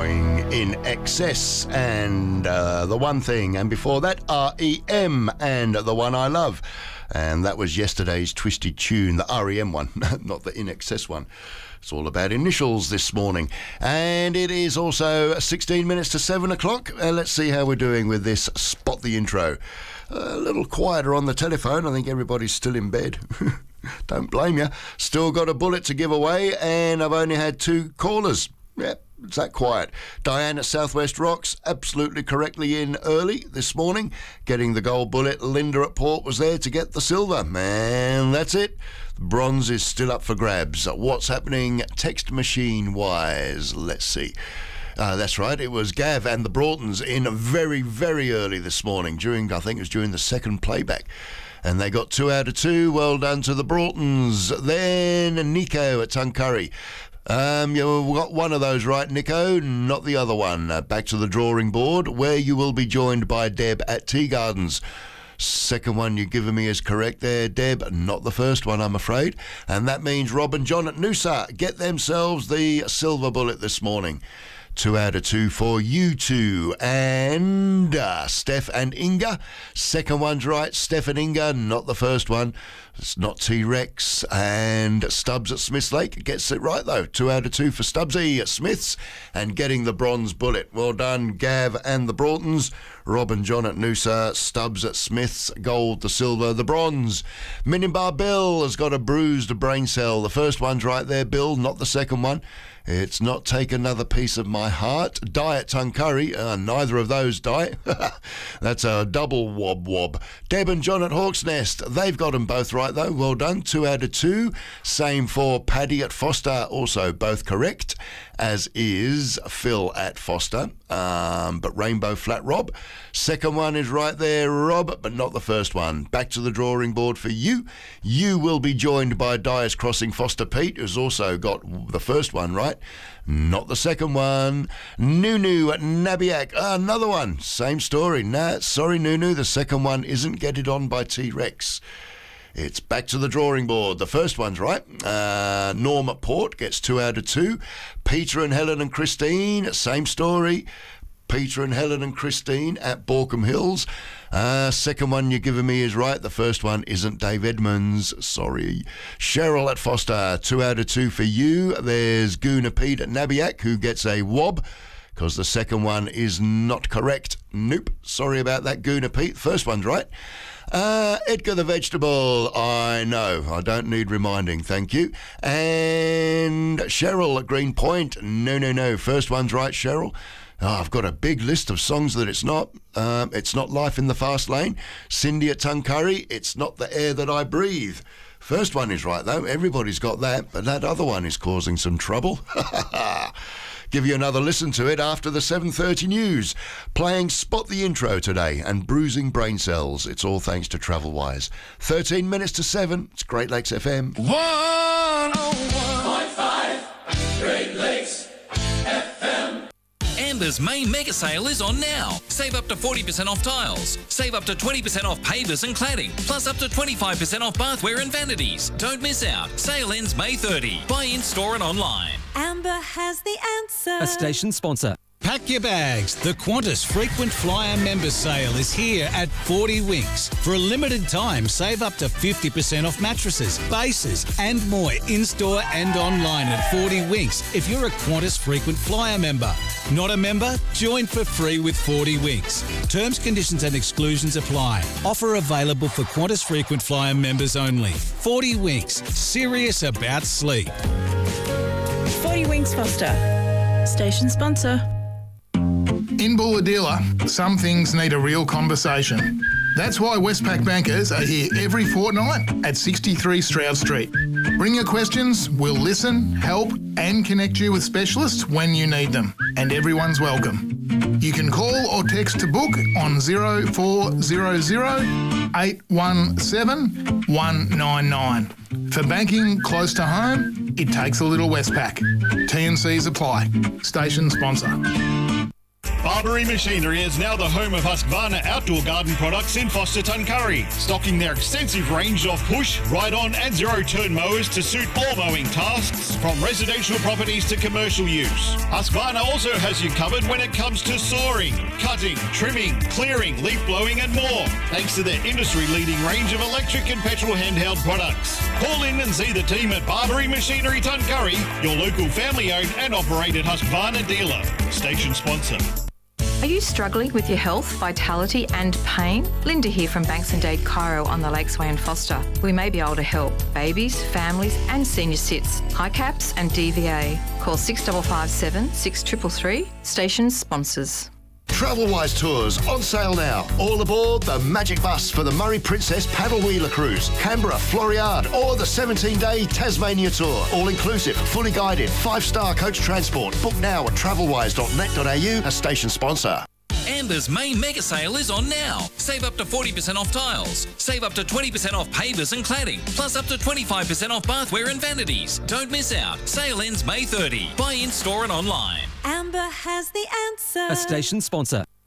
featuring In Excess and The One Thing, and before that REM and The One I Love, and that was yesterday's twisted tune, the REM one, not the In Excess one. It's all about initials this morning, and it is also 16 minutes to 7 o'clock. Let's see how we're doing with this Spot the Intro. A little quieter on the telephone. I think everybody's still in bed. Don't blame you. Still got a bullet to give away, and I've only had 2 callers. Yep, it's that quiet. Diane at Southwest Rocks, absolutely correctly in early this morning, getting the gold bullet. Linda at Port was there to get the silver. And that's it. The bronze is still up for grabs. What's happening text machine-wise? Let's see. That's right, it was Gav and the Broughtons in very, very early this morning, I think it was during the second playback. And they got 2 out of 2. Well done to the Broughtons. Then Nico at Tuncurry. You got one of those right, Nico, not the other one. Back to the drawing board, where you will be joined by Deb at Tea Gardens. Second one you've given me is correct there, Deb. Not the first one, I'm afraid. And that means Rob and John at Noosa get themselves the silver bullet this morning. 2 out of 2 for you two. And Steph and Inga. Second one's right, Steph and Inga, not the first one. It's not T-Rex. And Stubbs at Smiths Lake gets it right, though. 2 out of 2 for Stubbsy at Smiths and getting the bronze bullet. Well done, Gav and the Broughtons. Rob and John at Noosa. Stubbs at Smiths. Gold, the silver, the bronze. Minibar Bill has got a bruised brain cell. The first one's right there, Bill, not the second one. It's not Take Another Piece of My Heart. Die at Tuncurry. Neither of those die. That's a double wob. Deb and John at Hawk's Nest. They've got them both right, though. Well done. 2 out of 2. Same for Paddy at Foster. Also both correct, as is Phil at Foster. But Rainbow Flat Rob. Second one is right there, Rob, but not the first one. Back to the drawing board for you. You will be joined by Dyers Crossing Foster Pete, who's also got the first one right. Not the second one. Nunu at Nabiac. Another one. Same story. Nah, sorry, Nunu. The second one isn't Get It On by T-Rex. It's back to the drawing board. The first one's right. Norm at Port gets 2 out of 2. Peter and Helen and Christine, same story. Peter and Helen and Christine at Borkham Hills. Second one you've given me is right. The first one isn't Dave Edmonds. Sorry. Cheryl at Foster, 2 out of 2 for you. There's Goona Pete at Nabiac, who gets a wob, because the second one is not correct. Nope. Sorry about that, Goona Pete. First one's right. Edgar the Vegetable, I know. I don't need reminding, thank you. And Cheryl at Green Point. No. First one's right, Cheryl. I've got a big list of songs that it's not. It's not Life in the Fast Lane. Cindy at Tuncurry, it's not The Air That I Breathe. First one is right, though. Everybody's got that, but that other one is causing some trouble. Give you another listen to it after the 7:30 news. Playing Spot the Intro today and Bruising Brain Cells. It's all thanks to Travelwise. 13 minutes to 7. It's Great Lakes FM. 101.5 Great Lakes FM. Amber's main mega sale is on now. Save up to 40% off tiles. Save up to 20% off pavers and cladding. Plus up to 25% off bathware and vanities. Don't miss out. Sale ends May 30. Buy in store and online. Amber has the answer. A station sponsor. Pack your bags. The Qantas Frequent Flyer Member Sale is here at 40 Winks. For a limited time, save up to 50% off mattresses, bases and more in-store and online at 40 Winks if you're a Qantas Frequent Flyer member. Not a member? Join for free with 40 Winks. Terms, conditions and exclusions apply. Offer available for Qantas Frequent Flyer members only. 40 Winks. Serious about sleep. 40 Winks Foster. Station sponsor. In Bulahdelah, some things need a real conversation. That's why Westpac bankers are here every fortnight at 63 Stroud Street. Bring your questions, we'll listen, help and connect you with specialists when you need them. And everyone's welcome. You can call or text to book on 0400 817 199. For banking close to home, it takes a little Westpac. T&Cs apply. Station sponsor. Barbary Machinery is now the home of Husqvarna outdoor garden products in Foster Tuncurry, stocking their extensive range of push, ride-on and zero-turn mowers to suit all mowing tasks, from residential properties to commercial use. Husqvarna also has you covered when it comes to sawing, cutting, trimming, clearing, leaf blowing and more, thanks to their industry-leading range of electric and petrol handheld products. Call in and see the team at Barbary Machinery Tuncurry, your local family-owned and operated Husqvarna dealer. Station sponsor. Are you struggling with your health, vitality and pain? Linda here from Banks and Dade Chiro on the Lakesway in Foster. We may be able to help babies, families and senior cits, HICAPS and DVA. Call 6557 6333. Station sponsors. Travelwise Tours on sale now. All aboard the Magic Bus for the Murray Princess Paddle Wheeler Cruise, Canberra, Floriade, or the 17-day Tasmania Tour. All inclusive, fully guided, 5-star coach transport. Book now at travelwise.net.au, a station sponsor. Amber's May mega sale is on now. Save up to 40% off tiles. Save up to 20% off pavers and cladding. Plus up to 25% off bathware and vanities. Don't miss out. Sale ends May 30. Buy in store and online. Amber has the answer. A station sponsor.